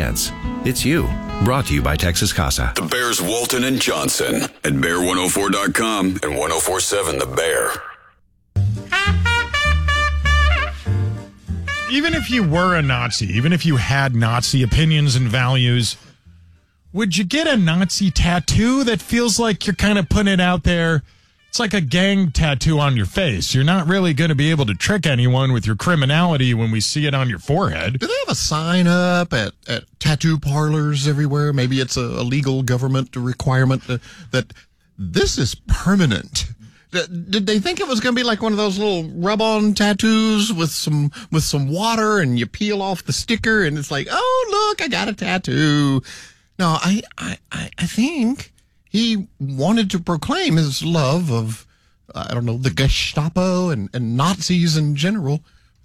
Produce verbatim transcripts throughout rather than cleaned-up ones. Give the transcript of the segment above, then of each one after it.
chance. It's you. Brought to you by Texas Casa. The Bears Walton and Johnson at bear one oh four dot com and one oh four point seven The Bear. Even if you were a Nazi, even if you had Nazi opinions and values, would you get a Nazi tattoo that feels like you're kind of putting it out there? It's like a gang tattoo on your face. You're not really going to be able to trick anyone with your criminality when we see it on your forehead. Do they have a sign up at, at tattoo parlors everywhere? Maybe it's a, a legal government requirement to, that this is permanent. Did they think it was going to be like one of those little rub-on tattoos with some with some water and you peel off the sticker and it's like, oh, look, I got a tattoo. No, I, I, I think he wanted to proclaim his love of, I don't know, the Gestapo and, and Nazis in general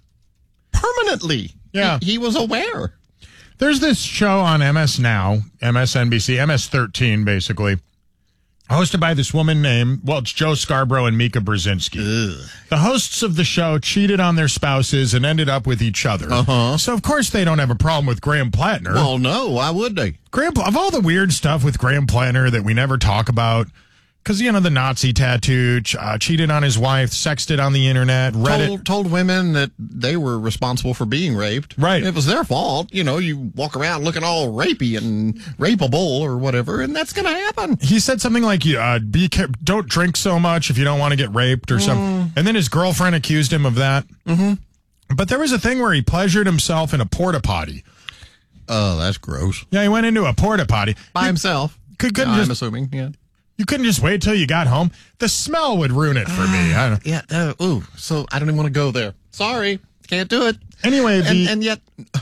permanently. Yeah. He, he was aware. There's this show on M S Now, M S N B C, M S thirteen, basically, hosted by this woman named, well, it's Joe Scarborough and Mika Brzezinski. Ugh. The hosts of the show cheated on their spouses and ended up with each other. Uh-huh. So, of course, they don't have a problem with Graham Plattner. Well, no, why would they? Graham, of all the weird stuff with Graham Plattner that we never talk about, because, you know, the Nazi tattoo, ch- uh, cheated on his wife, sexted on the internet, Reddit. Told, told women that they were responsible for being raped. Right. It was their fault. You know, you walk around looking all rapey and rapeable or whatever, and that's going to happen. He said something like, uh, "Be care- don't drink so much if you don't want to get raped," or mm. something. And then his girlfriend accused him of that. Mm-hmm. But there was a thing where he pleasured himself in a porta potty. Oh, that's gross. Yeah, he went into a porta potty. By you, himself. Could, couldn't yeah, just, I'm assuming, yeah. You couldn't just wait till you got home. The smell would ruin it for uh, me. I don't Yeah, uh, ooh, so I don't even want to go there. Sorry, can't do it. Anyway, the, and, and yet,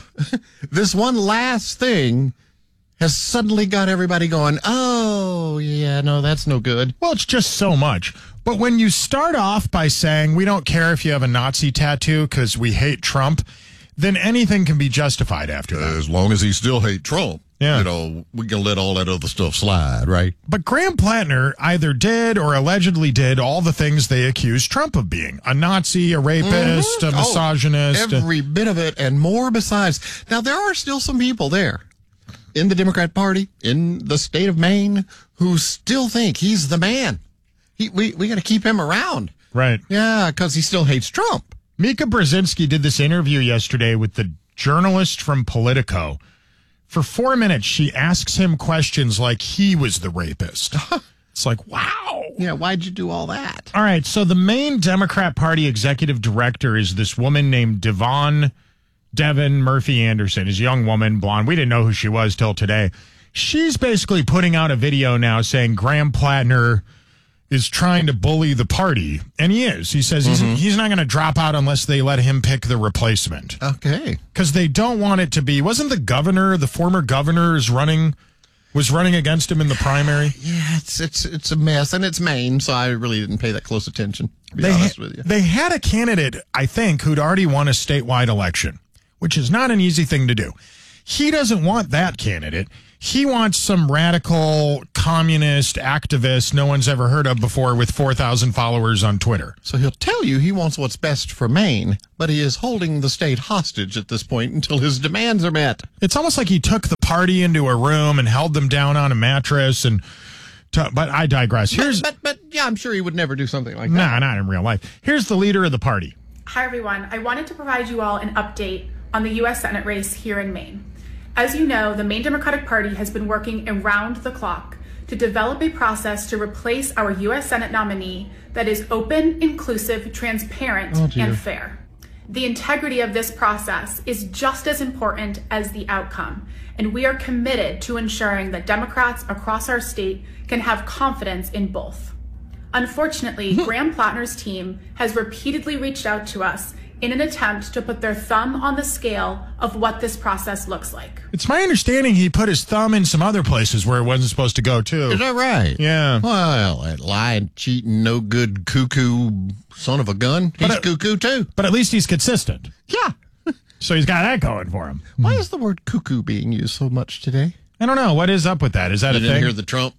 this one last thing has suddenly got everybody going, oh, yeah, no, that's no good. Well, it's just so much. But when you start off by saying, we don't care if you have a Nazi tattoo because we hate Trump, then anything can be justified after that. As long as he still hate Trump. Yeah. You know, we can let all that other stuff slide, right? But Graham Plattner either did or allegedly did all the things they accused Trump of being. A Nazi, a rapist, mm-hmm. a misogynist. Oh, every a- bit of it and more besides. Now, there are still some people there in the Democrat Party, in the state of Maine, who still think he's the man. He, we we got to keep him around. Right. Yeah, because he still hates Trump. Mika Brzezinski did this interview yesterday with the journalist from Politico. For four minutes, she asks him questions like he was the rapist. It's like, wow. Yeah, why'd you do all that? All right, so the main Democrat Party executive director is this woman named Devon Devin Murphy Anderson. Is a young woman, blonde. We didn't know who she was till today. She's basically putting out a video now saying Graham Plattner is trying to bully the party, and he is. He says mm-hmm. he's, he's not going to drop out unless they let him pick the replacement. Okay. Because they don't want it to be, wasn't the governor, the former governor is running, was running against him in the primary? Yeah, it's it's it's a mess, and it's Maine, so I really didn't pay that close attention, to be they honest ha- with you. They had a candidate, I think, who'd already won a statewide election, which is not an easy thing to do. He doesn't want that candidate. He wants some radical communist activist no one's ever heard of before with four thousand followers on Twitter. So he'll tell you he wants what's best for Maine, but he is holding the state hostage at this point until his demands are met. It's almost like he took the party into a room and held them down on a mattress. And t- But I digress. Here's, but, but, but, yeah, I'm sure he would never do something like nah, that. Nah, not in real life. Here's the leader of the party. Hi, everyone. I wanted to provide you all an update on the U S Senate race here in Maine. As you know, the Maine Democratic Party has been working around the clock to develop a process to replace our U S Senate nominee that is open, inclusive, transparent, oh, and fair. The integrity of this process is just as important as the outcome, and we are committed to ensuring that Democrats across our state can have confidence in both. Unfortunately, Graham Plattner's team has repeatedly reached out to us in an attempt to put their thumb on the scale of what this process looks like. It's my understanding he put his thumb in some other places where it wasn't supposed to go, too. Is that right? Yeah. Well, that lying, cheating, no good, cuckoo son of a gun. He's but, cuckoo, too. But at least he's consistent. Yeah. So he's got that going for him. Why is the word cuckoo being used so much today? I don't know. What is up with that? Is that you a didn't thing? hear the Trump?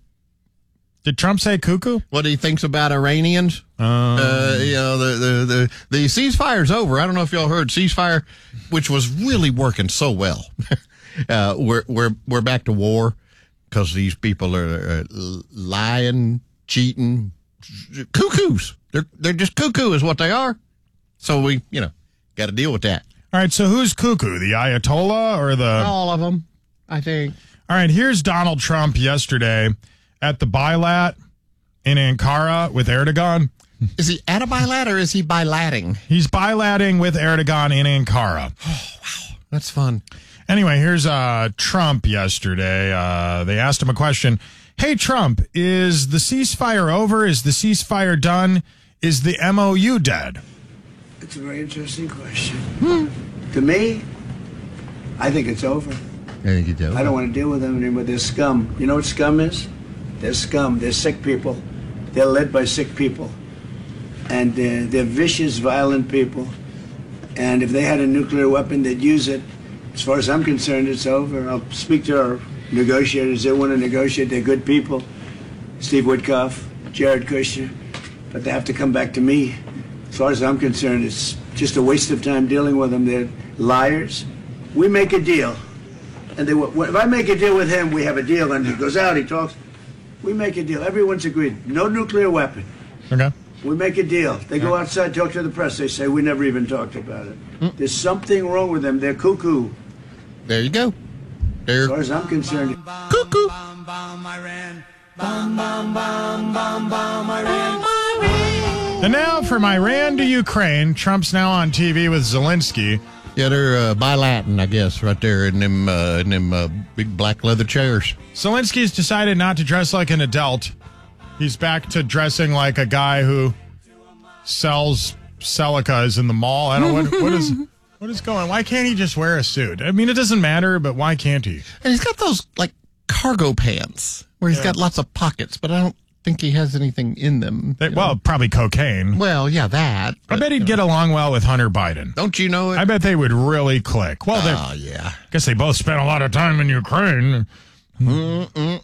Did Trump say cuckoo? What he thinks about Iranians? Um, uh, you know, the, the, the, the ceasefire's over. I don't know if y'all heard ceasefire, which was really working so well. uh, we're we're we're back to war because these people are uh, lying, cheating, cuckoos. They're they're just cuckoo is what they are. So we, you know, got to deal with that. All right, so who's cuckoo, the Ayatollah or the... All of them, I think. All right, here's Donald Trump yesterday at the Bilat in Ankara with Erdogan. Is he at a bilat or is he bilatting? He's bilatting with Erdogan in Ankara. Oh, wow. That's fun. Anyway, here's uh, Trump yesterday. Uh, they asked him a question. Hey, Trump, is the ceasefire over? Is the ceasefire done? Is the M O U dead? It's a very interesting question. Hmm. To me, I think it's over. I think it's over. I don't want to deal with them anymore. They're scum. You know what scum is? They're scum. They're sick people. They're led by sick people. And uh, they're vicious, violent people. And if they had a nuclear weapon, they'd use it. As far as I'm concerned, it's over. I'll speak to our negotiators. They want to negotiate. They're good people. Steve Witkoff, Jared Kushner. But they have to come back to me. As far as I'm concerned, it's just a waste of time dealing with them. They're liars. We make a deal. And they, if I make a deal with him, we have a deal. And he goes out, he talks. We make a deal. Everyone's agreed. No nuclear weapon. Okay. We make a deal. They go outside, talk to the press. They say, we never even talked about it. Mm. There's something wrong with them. They're cuckoo. There you go. There. As far as I'm concerned, cuckoo. And now from Iran to Ukraine, Trump's now on T V with Zelensky. Yeah, they're uh, bilatin, I guess, right there in them uh, in them uh, big black leather chairs. Zelensky's decided not to dress like an adult. He's back to dressing like a guy who sells Celicas in the mall. I don't know what, what is what is going on. Why can't he just wear a suit? I mean, it doesn't matter, but why can't he? And he's got those like cargo pants where he's yeah. got lots of pockets, but I don't think he has anything in them. They, well, probably cocaine. Well, yeah, that. But, I bet he'd get know. along well with Hunter Biden. Don't you know it? I bet they would really click. Well, oh, yeah. I guess they both spent a lot of time in Ukraine. Mm-mm-mm.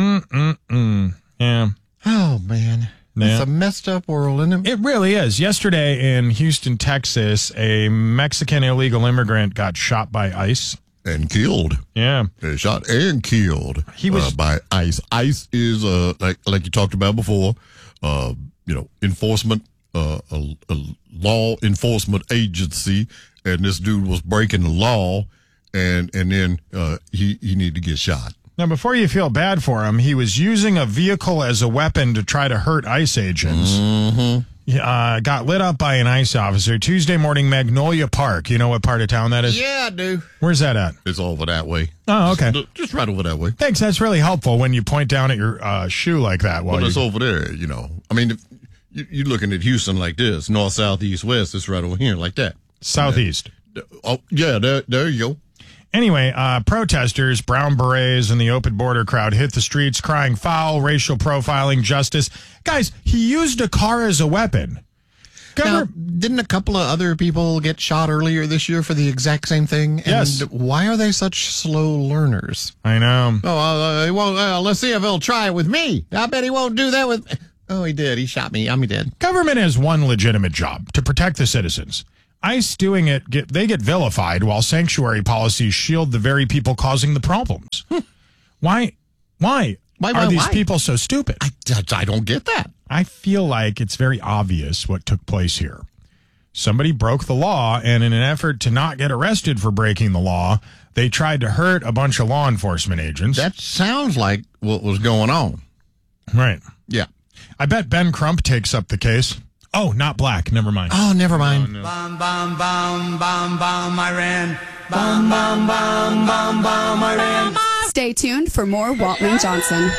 Mm-mm-mm. Yeah. Oh, man. Yeah. It's a messed up world, isn't it? It really is. Yesterday in Houston, Texas, a Mexican illegal immigrant got shot by ICE. And killed. Yeah. They shot and killed he was, uh, by ICE. ICE is, uh, like like you talked about before, uh, you know, enforcement, uh, a, a law enforcement agency, and this dude was breaking the law, and and then uh, he, he needed to get shot. Now, before you feel bad for him, he was using a vehicle as a weapon to try to hurt ICE agents. Mm-hmm. Uh, got lit up by an ICE officer Tuesday morning, Magnolia Park. You know what part of town that is? Yeah, I do. Where's that at? It's over that way. Oh, okay. Just, just right over that way. Thanks. That's really helpful when you point down at your uh, shoe like that. While well, it's you... over there, you know. I mean, if you, you're looking at Houston like this, north, south, east, west. It's right over here like that. Southeast. Yeah. Oh, yeah, there, there you go. Anyway, uh, protesters, brown berets, and the open border crowd hit the streets crying foul, racial profiling, justice. Guys, he used a car as a weapon. Now, didn't a couple of other people get shot earlier this year for the exact same thing? And yes. Why are they such slow learners? I know. Oh, uh, he won't, uh, let's see if he'll try it with me. I bet he won't do that with... Oh, he did. He shot me. I'm dead. Government has one legitimate job, to protect the citizens. ICE doing it, get, they get vilified while sanctuary policies shield the very people causing the problems. Hmm. Why? Why? Why, why are these why? people so stupid? I, I don't get that. I feel like it's very obvious what took place here. Somebody broke the law, and in an effort to not get arrested for breaking the law, they tried to hurt a bunch of law enforcement agents. That sounds like what was going on. Right. Yeah. I bet Ben Crump takes up the case. Oh, not black. Never mind. Oh, never mind. Oh, no. Bomb, bomb, bomb, bomb, bomb, Iran. Bomb, bomb, bomb, bomb, bomb, Iran. Stay tuned for more Waltman Johnson.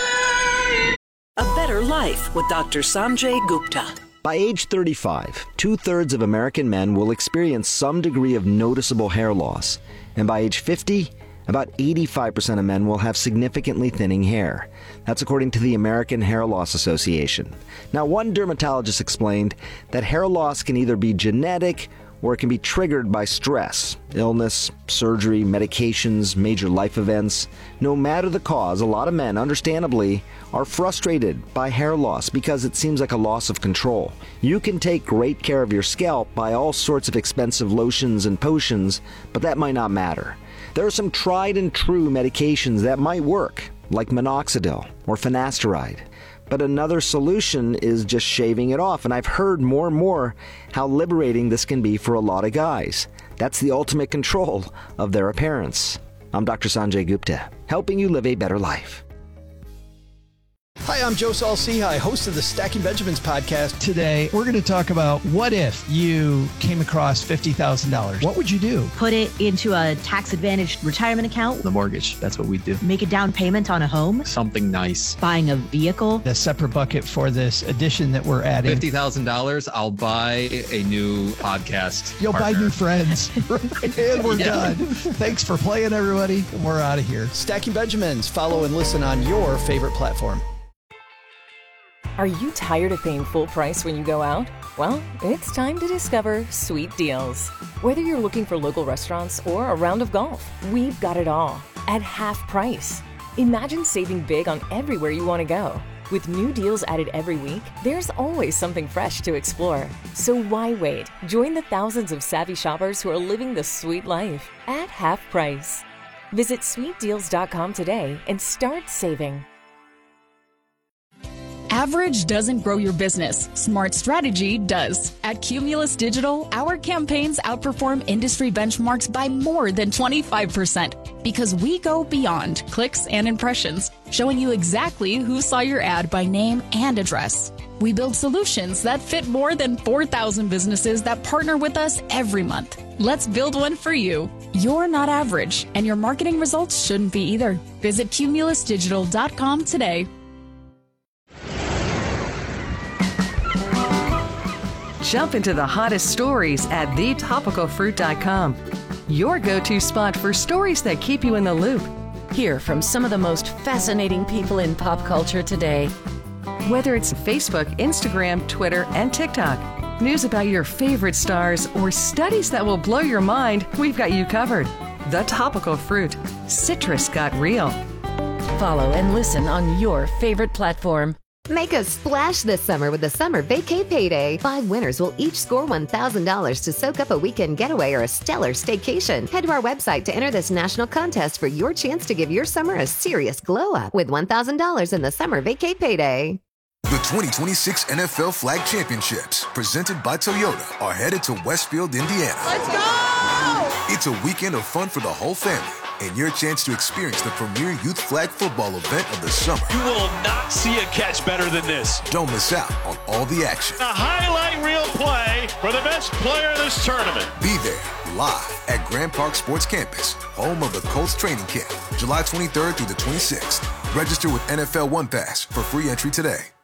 A Better Life with Doctor Sanjay Gupta. By age thirty-five, two-thirds of American men will experience some degree of noticeable hair loss. And by age fifty, about eighty-five percent of men will have significantly thinning hair. That's according to the American Hair Loss Association. Now, one dermatologist explained that hair loss can either be genetic or it can be triggered by stress, illness, surgery, medications, major life events. No matter the cause, a lot of men, understandably, are frustrated by hair loss because it seems like a loss of control. You can take great care of your scalp by all sorts of expensive lotions and potions, but that might not matter. There are some tried and true medications that might work, like minoxidil or finasteride. But another solution is just shaving it off, and I've heard more and more how liberating this can be for a lot of guys. That's the ultimate control of their appearance. I'm Doctor Sanjay Gupta, helping you live a better life. Hi, I'm Joe Saul-Sehy, host of the Stacking Benjamins podcast. Today, we're going to talk about what if you came across fifty thousand dollars? What would you do? Put it into a tax-advantaged retirement account. The mortgage, that's what we do. Make a down payment on a home. Something nice. Buying a vehicle. A separate bucket for this addition that we're adding. fifty thousand dollars, I'll buy a new podcast You'll partner. buy new friends. And we're yeah. done. Thanks for playing, everybody. We're out of here. Stacking Benjamins. Follow and listen on your favorite platform. Are you tired of paying full price when you go out? Well, it's time to discover Sweet Deals. Whether you're looking for local restaurants or a round of golf, we've got it all at half price. Imagine saving big on everywhere you want to go. With new deals added every week, there's always something fresh to explore. So why wait? Join the thousands of savvy shoppers who are living the sweet life at half price. Visit sweet deals dot com today and start saving. Average doesn't grow your business. Smart strategy does. At Cumulus Digital, our campaigns outperform industry benchmarks by more than twenty-five percent because we go beyond clicks and impressions, showing you exactly who saw your ad by name and address. We build solutions that fit more than four thousand businesses that partner with us every month. Let's build one for you. You're not average, and your marketing results shouldn't be either. Visit cumulus digital dot com today. Jump into the hottest stories at the topical fruit dot com. Your go-to spot for stories that keep you in the loop. Hear from some of the most fascinating people in pop culture today. Whether it's Facebook, Instagram, Twitter, and TikTok, news about your favorite stars, or studies that will blow your mind, we've got you covered. The Topical Fruit. Citrus got real. Follow and listen on your favorite platform. Make a splash this summer with the Summer Vacay Payday. Five winners will each score one thousand dollars to soak up a weekend getaway or a stellar staycation. Head to our website to enter this national contest for your chance to give your summer a serious glow up with one thousand dollars in the Summer Vacay Payday. The twenty twenty-six N F L Flag Championships, presented by Toyota, are headed to Westfield, Indiana. Let's go! It's a weekend of fun for the whole family and your chance to experience the premier youth flag football event of the summer. You will not see a catch better than this. Don't miss out on all the action. A highlight reel play for the best player in this tournament. Be there live at Grand Park Sports Campus, home of the Colts training camp, July twenty-third through the twenty-sixth. Register with N F L One Pass for free entry today.